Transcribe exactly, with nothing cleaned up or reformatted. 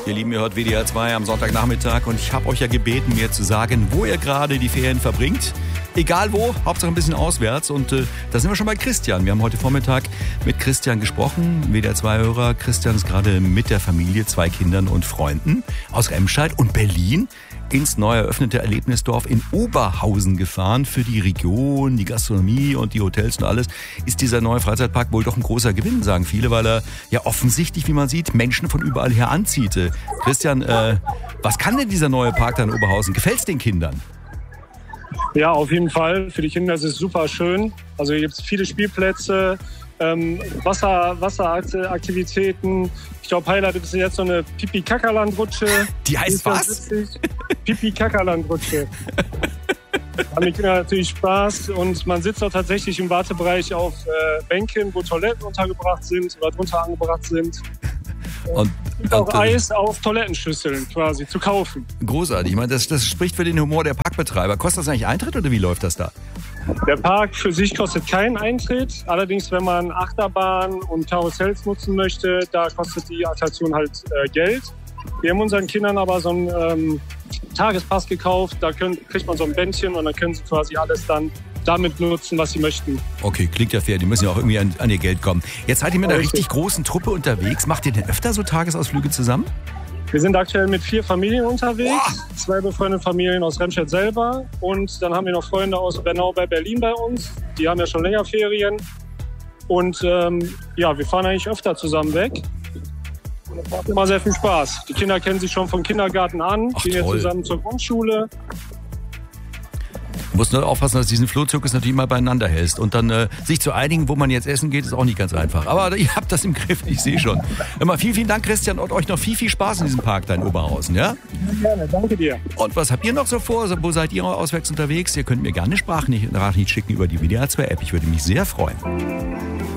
Ihr Lieben, ihr hört W D R zwei am Sonntagnachmittag und ich habe euch ja gebeten, mir zu sagen, wo ihr gerade die Ferien verbringt. Egal wo, Hauptsache ein bisschen auswärts. Und äh, da sind wir schon bei Christian. Wir haben heute Vormittag mit Christian gesprochen, W D R zwei-Hörer. Christian ist gerade mit der Familie, zwei Kindern und Freunden aus Remscheid und Berlin ins neu eröffnete Erlebnisdorf in Oberhausen gefahren. Für die Region, die Gastronomie und die Hotels und alles ist dieser neue Freizeitpark wohl doch ein großer Gewinn, sagen viele, weil er ja offensichtlich, wie man sieht, Menschen von überall her anzieht. Äh, Christian, äh, was kann denn dieser neue Park da in Oberhausen? Gefällt's den Kindern? Ja, auf jeden Fall. Für die Kinder ist es super schön. Also hier gibt es viele Spielplätze, ähm, Wasser, Wasseraktivitäten. Ich glaube, Highlight ist jetzt so eine Pipi-Kakaland-Rutsche. Die heißt was? Pipi-Kakaland-Rutsche. Haben die Kinder natürlich Spaß und man sitzt auch tatsächlich im Wartebereich auf äh, Bänken, wo Toiletten untergebracht sind oder drunter angebracht sind. Und, und auch und, Eis auf Toilettenschüsseln quasi zu kaufen. Großartig. Ich meine, das, das spricht für den Humor der Parkbetreiber. Kostet das eigentlich Eintritt oder wie läuft das da? Der Park für sich kostet keinen Eintritt. Allerdings, wenn man Achterbahn und Karussells nutzen möchte, da kostet die Attraktion halt äh, Geld. Wir haben unseren Kindern aber so einen ähm, Tagespass gekauft. Da können, kriegt man so ein Bändchen und dann können sie quasi alles dann damit nutzen, was sie möchten. Okay, klingt ja fair. Die müssen ja auch irgendwie an, an ihr Geld kommen. Jetzt seid ihr mit einer richtig. richtig großen Truppe unterwegs. Macht ihr denn öfter so Tagesausflüge zusammen? Wir sind aktuell mit vier Familien unterwegs. Wow. Zwei befreundete Familien aus Remscheid selber. Und dann haben wir noch Freunde aus Bernau bei Berlin bei uns. Die haben ja schon länger Ferien. Und ähm, ja, wir fahren eigentlich öfter zusammen weg. Und das macht immer sehr viel Spaß. Die Kinder kennen sich schon vom Kindergarten an. Ach, gehen jetzt toll. zusammen zur Grundschule. Du musst nur aufpassen, dass du diesen Flohzirkus natürlich mal beieinander hältst. Und dann äh, sich zu einigen, wo man jetzt essen geht, ist auch nicht ganz einfach. Aber ihr habt das im Griff, ich sehe schon. Immer vielen, vielen Dank, Christian, und euch noch viel, viel Spaß in diesem Park da in Oberhausen. Ja? Gerne, danke dir. Und was habt ihr noch so vor? Wo seid ihr auswärts unterwegs? Ihr könnt mir gerne Sprachnachrichten schicken über die W D R zwei App. Ich würde mich sehr freuen.